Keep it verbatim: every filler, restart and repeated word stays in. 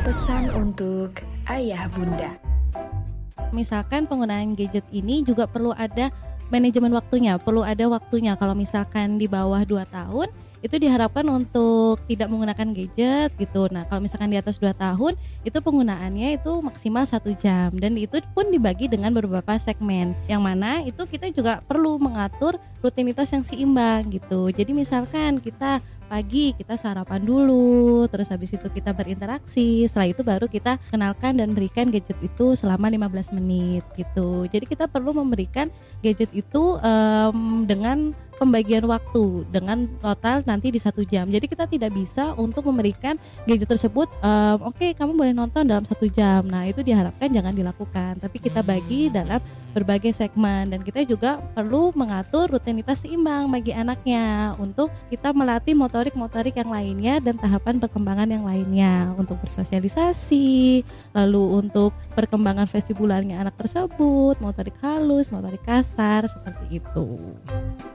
Pesan untuk ayah bunda. Misalkan penggunaan gadget ini juga perlu ada manajemen waktunya, perlu ada waktunya. Kalau misalkan di bawah dua tahun, itu diharapkan untuk tidak menggunakan gadget gitu. Nah, kalau misalkan di atas dua tahun, itu penggunaannya itu maksimal satu jam. Dan itu pun dibagi dengan beberapa segmen, yang mana itu kita juga perlu mengatur rutinitas yang seimbang gitu. Jadi misalkan kita pagi kita sarapan dulu, terus habis itu kita berinteraksi, setelah itu baru kita kenalkan dan berikan gadget itu selama lima belas menit gitu. Jadi kita perlu memberikan gadget itu um, dengan pembagian waktu dengan total nanti di satu jam. Jadi kita tidak bisa untuk memberikan gadget tersebut, um, oke okay, kamu boleh nonton dalam satu jam. Nah itu diharapkan jangan dilakukan, tapi kita bagi dalam berbagai segmen. Dan kita juga perlu mengatur rutinitas seimbang bagi anaknya untuk kita melatih motorik-motorik yang lainnya dan tahapan perkembangan yang lainnya untuk bersosialisasi, lalu untuk perkembangan vestibularnya anak tersebut, motorik halus, motorik kasar, seperti itu.